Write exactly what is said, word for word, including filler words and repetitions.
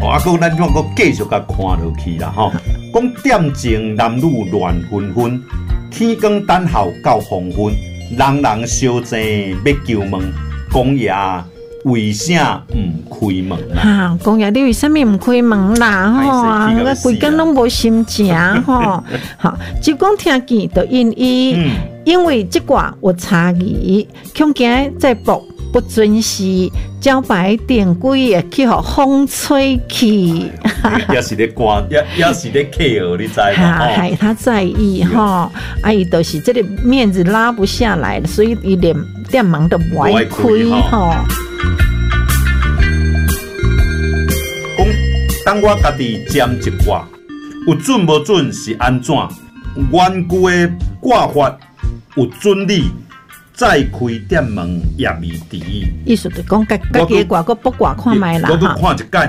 啊，搁咱怎个继续甲看落去啦吼？讲点情男女乱纷纷，天光等候到黄昏，人人相争要求问，公爷为啥唔开门啦？ 哈，公爷你为什么唔开门啦？吼，啊，我规工拢无心情吼。好，就讲听见就因伊，嗯、因为这卦有差异，恐惊在卜不准时，招牌电轨会去互风吹去。 也是咧关，也也是咧 care， 你知吗？ 害他在意吼，啊，伊就是这个面子拉不下来，所以伊连店门都不爱开吼。 讲，当我家己占一卦，有准无准是安怎？原句的卦法有准理，再开店门也未迟。 意思就讲，家家己卦个卜卦看卖啦哈。我去看一解。